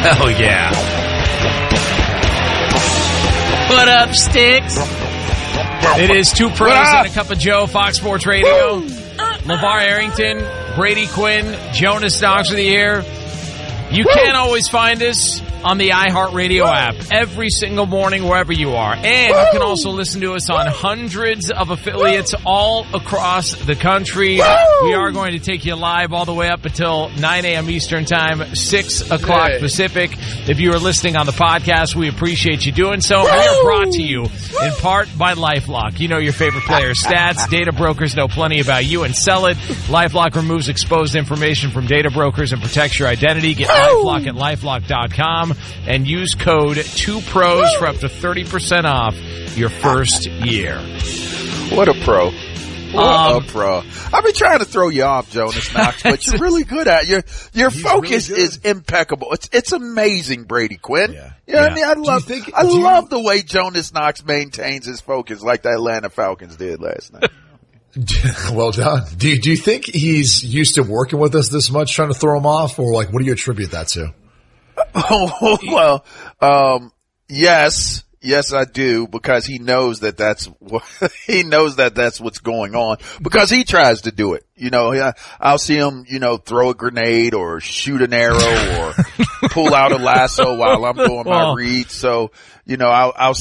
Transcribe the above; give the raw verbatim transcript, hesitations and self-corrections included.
Hell yeah. What up, Sticks? It is Two Pros and a Cup of Joe, Fox Sports Radio. LeVar Arrington, Brady Quinn, Jonas Knox of the Air. You Woo! Can always find us on the iHeartRadio Woo! App every single morning wherever you are. And Woo! You can also listen to us on hundreds of affiliates Woo! All across the country. Woo! We are going to take you live all the way up until nine a.m. Eastern Time, six o'clock hey. Pacific. If you are listening on the podcast, we appreciate you doing so. Woo! We are brought to you in part by LifeLock. You know your favorite players' stats. Data brokers know plenty about you and sell it. LifeLock removes exposed information from data brokers and protects your identity. Get LifeLock at LifeLock dot com and use code two pros for up to thirty percent off your first year. What a pro. What um, a pro. I've been trying to throw you off, Jonas Knox, but you're really good at it. Your your focus really is impeccable. It's it's amazing, Brady Quinn. Yeah. You know yeah. what I mean? I love think, I love you, the way Jonas Knox maintains his focus like the Atlanta Falcons did last night. Well done. Do you, do you think he's used to working with us this much, trying to throw him off, or like what do you attribute that to? Oh, well, um, yes, yes, I do, because he knows that that's what, he knows that that's what's going on, because he tries to do it. You know, I'll see him, you know, throw a grenade or shoot an arrow or pull out a lasso while I'm doing my well, read. So, you know, I'll, I'll